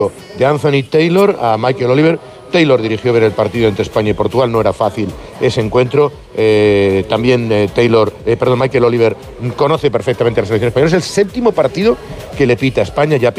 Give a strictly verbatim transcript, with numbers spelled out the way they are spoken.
de Anthony Taylor a Michael Oliver. Taylor dirigió ver el partido entre España y Portugal, no era fácil ese encuentro. Eh, también eh, Taylor, eh, perdón, Michael Oliver conoce perfectamente a la selección española. Es el séptimo partido que le pita a España, ya